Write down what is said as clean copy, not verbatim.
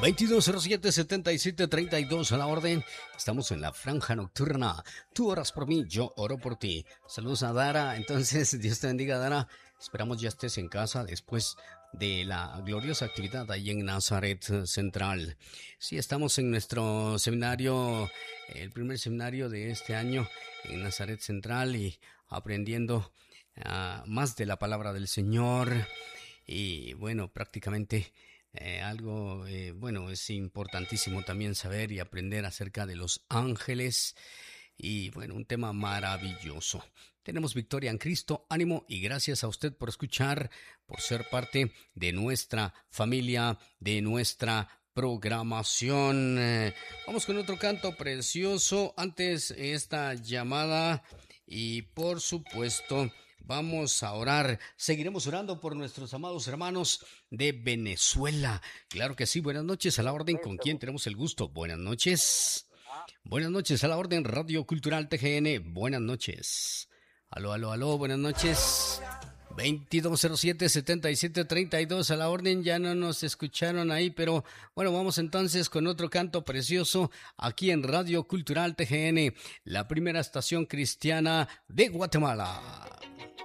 2207-7732 a la orden. Estamos en la franja nocturna. Tú oras por mí, yo oro por ti. Saludos a Dara. Entonces, Dios te bendiga, Dara. Esperamos ya estés en casa después de la gloriosa actividad ahí en Nazaret Central. Sí, estamos en nuestro seminario, el primer seminario de este año en Nazaret Central y aprendiendo más de la palabra del Señor. Y bueno, prácticamente bueno, es importantísimo también saber y aprender acerca de los ángeles. Y bueno, un tema maravilloso. Tenemos victoria en Cristo, ánimo y gracias a usted por escuchar, por ser parte de nuestra familia, de nuestra programación. Vamos con otro canto precioso. Antes esta llamada y por supuesto vamos a orar. Seguiremos orando por nuestros amados hermanos de Venezuela. Claro que sí. Buenas noches, a la orden. ¿Con quién tenemos el gusto? Buenas noches. Buenas noches, a la orden, Radio Cultural TGN. Buenas noches. Aló, aló, aló, buenas noches. 2207-7732 a la orden. Ya no nos escucharon ahí, pero bueno, vamos entonces con otro canto precioso aquí en Radio Cultural TGN, la primera estación cristiana de Guatemala.